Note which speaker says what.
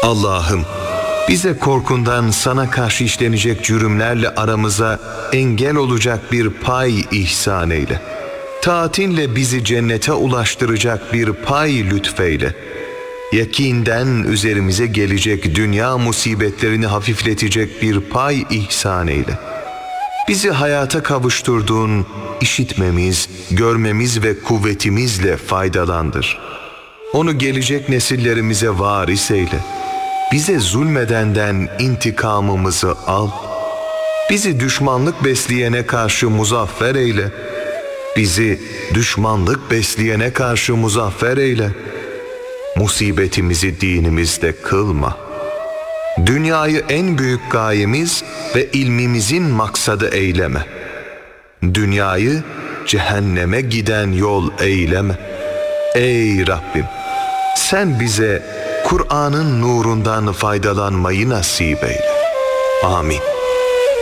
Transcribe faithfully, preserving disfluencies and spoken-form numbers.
Speaker 1: Allah'ım, bize korkundan sana karşı işlenecek cürümlerle aramıza engel olacak bir pay ihsan eyle. Taatinle bizi cennete ulaştıracak bir pay lütfeyle. Yakinden üzerimize gelecek dünya musibetlerini hafifletecek bir pay ihsan eyle. Bizi hayata kavuşturduğun işitmemiz, görmemiz ve kuvvetimizle faydalandır. Onu gelecek nesillerimize varis eyle. Bize zulmedenden intikamımızı al. Bizi düşmanlık besleyene karşı muzaffer eyle. Bizi düşmanlık besleyene karşı muzaffer eyle. Musibetimizi dinimizde kılma. Dünyayı en büyük gayemiz ve ilmimizin maksadı eyleme. Dünyayı cehenneme giden yol eyleme. Ey Rabbim, sen bize Kur'an'ın nurundan faydalanmayı nasip eyle. Amin.